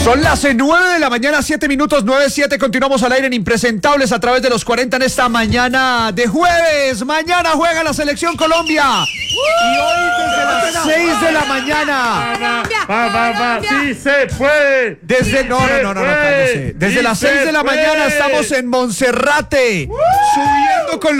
Son las 9 de la mañana, 7 minutos, 9:07. Continuamos al aire en Impresentables a través de los 40 en esta mañana de jueves. Mañana juega la Selección Colombia. Y hoy desde las 6 de la mañana. ¡Sí se puede! Cállese. Desde las 6 de la mañana estamos en Monserrate, subiendo con